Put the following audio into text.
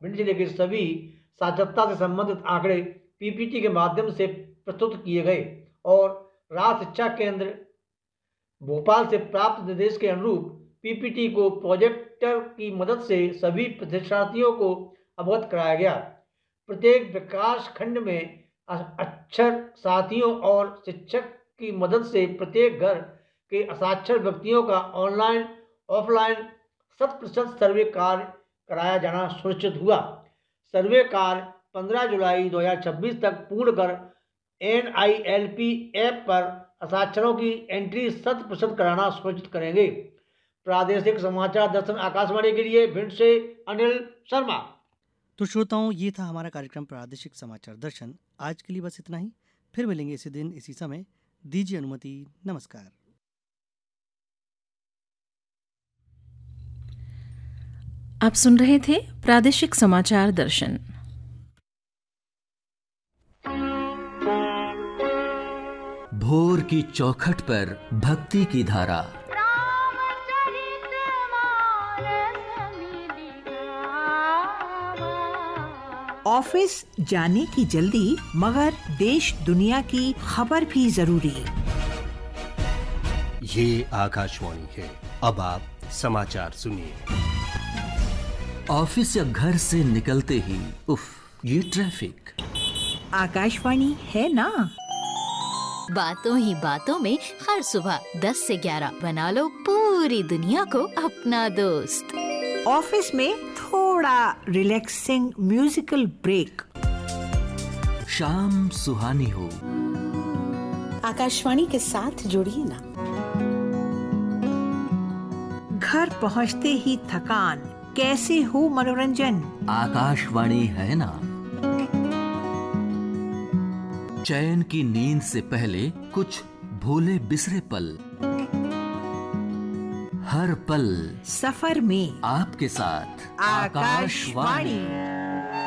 भिंड जिले के सभी साक्षरता से संबंधित आंकड़े पीपीटी के माध्यम से प्रस्तुत किए गए और राज्य शिक्षा केंद्र भोपाल से प्राप्त निर्देश के अनुरूप पीपीटी को प्रोजेक्टर की मदद से सभी प्रशिक्षणार्थियों को अवगत कराया गया। प्रत्येक विकास खंड में अक्षर साथियों और शिक्षक की मदद से प्रत्येक घर के असाक्षर व्यक्तियों का ऑनलाइन ऑफलाइन 100% सर्वे कार्य कराया जाना सुनिश्चित हुआ। सर्वे कार्य 15 जुलाई 2026 तक पूर्ण कर NILP ऐप पर असाक्षरों की एंट्री 100% कराना सुनिश्चित करेंगे। प्रादेशिक समाचार दर्शन आकाशवाणी के लिए भिंड से अनिल शर्मा। तो श्रोताओं, ये था हमारा कार्यक्रम प्रादेशिक समाचार दर्शन। आज के लिए बस इतना ही। फिर मिलेंगे इसी दिन इसी समय। दीजिए अनुमति। नमस्कार। आप सुन रहे थे प्रादेशिक समाचार दर्शन। भोर की चौखट पर भक्ति की धारा, ऑफिस जाने की जल्दी मगर देश दुनिया की खबर भी जरूरी। ये आकाशवाणी है, अब आप समाचार सुनिए। ऑफिस या घर से निकलते ही उफ, ये ट्रैफिक। आकाशवाणी है ना। बातों ही बातों में हर सुबह 10 से 11 बना लो पूरी दुनिया को अपना दोस्त। ऑफिस में थोड़ा रिलैक्सिंग म्यूजिकल ब्रेक। शाम सुहानी हो, आकाशवाणी के साथ जुड़िए ना। घर पहुंचते ही थकान, कैसे हो मनोरंजन, आकाशवाणी है ना। चैन की नींद से पहले कुछ भूले बिसरे पल, हर पल सफर में आपके साथ आकाशवाणी।